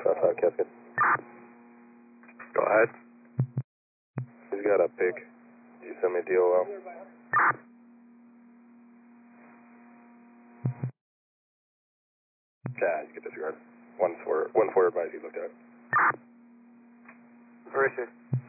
255 Cascade. Go ahead. He's got a pig. Did you send me DOL? Yeah, you get disregard. 1-4 advice you looked at. Where is he?